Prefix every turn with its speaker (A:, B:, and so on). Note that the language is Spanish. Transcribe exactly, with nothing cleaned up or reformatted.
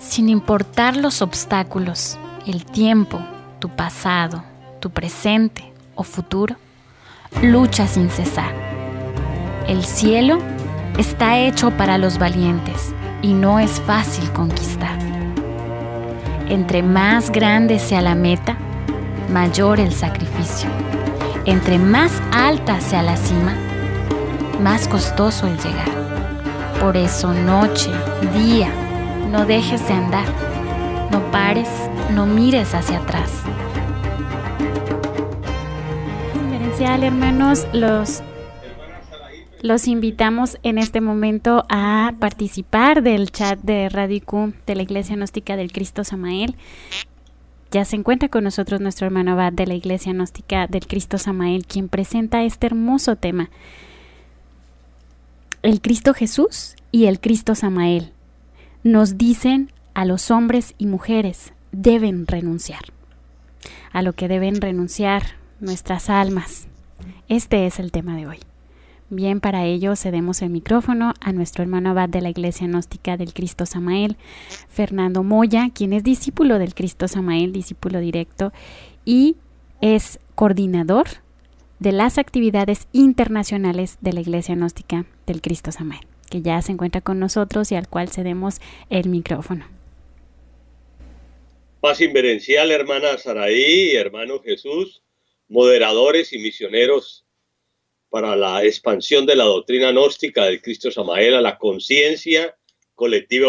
A: Sin importar los obstáculos, el tiempo, tu pasado, tu presente o futuro, lucha sin cesar. El cielo está hecho para los valientes y no es fácil conquistar. Entre más grande sea la meta, mayor el sacrificio. Entre más alta sea la cima, más costoso el llegar. Por eso noche, día, no dejes de andar. No pares, no mires hacia atrás. Diferencial, hermanos, los, los invitamos en este momento a participar del chat de Radio I Q de la Iglesia Gnóstica del Cristo Samael. Ya se encuentra con nosotros nuestro hermano Abad de la Iglesia Gnóstica del Cristo Samael, quien presenta este hermoso tema: el Cristo Jesús y el Cristo Samael. Nos dicen a los hombres y mujeres deben renunciar, a lo que deben renunciar nuestras almas. Este es el tema de hoy. Bien, para ello cedemos el micrófono a nuestro hermano Abad de la Iglesia Gnóstica del Cristo Samael, Fernando Moya, quien es discípulo del Cristo Samael, discípulo directo, y es coordinador de las actividades internacionales de la Iglesia Gnóstica del Cristo Samael, que ya se encuentra con nosotros y al cual cedemos el micrófono.
B: Paz inverencial, hermana Saraí y hermano Jesús, moderadores y misioneros para la expansión de la doctrina gnóstica del Cristo Samael a la conciencia colectiva